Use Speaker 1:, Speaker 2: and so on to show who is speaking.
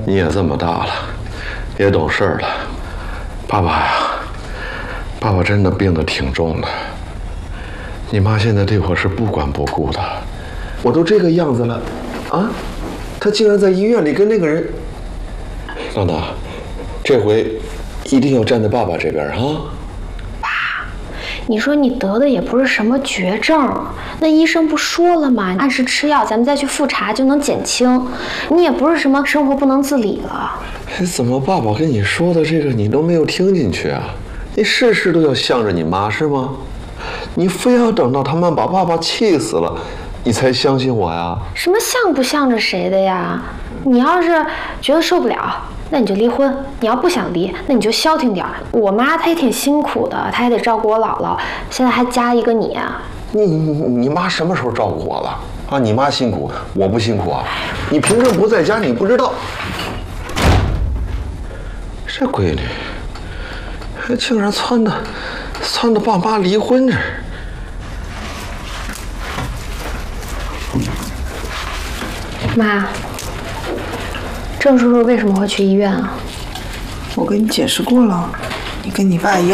Speaker 1: 你也这么大了，也懂事了。爸爸呀，爸爸真的病得挺重的。你妈现在对我是不管不顾的，我都这个样子了，啊，她竟然在医院里跟那个人。娜娜，这回一定要站在爸爸这边啊！
Speaker 2: 爸，你说你得的也不是什么绝症，那医生不说了吗？按时吃药，咱们再去复查就能减轻。你也不是什么生活不能自理了。
Speaker 1: 怎么爸爸跟你说的这个你都没有听进去啊？你事事都要向着你妈是吗？你非要等到他们把爸爸气死了，你才相信我呀？
Speaker 2: 什么向不向着谁的呀？你要是觉得受不了，那你就离婚；你要不想离，那你就消停点。我妈她也挺辛苦的，她也得照顾我姥姥，现在还加一个你。
Speaker 1: 你妈什么时候照顾我了？啊，你妈辛苦，我不辛苦啊？你凭什么不在家？你不知道？这闺女，还竟然撺掇爸妈离婚这。
Speaker 2: 妈，郑叔叔为什么会去医院啊？
Speaker 3: 我跟你解释过了，你跟你爸一样。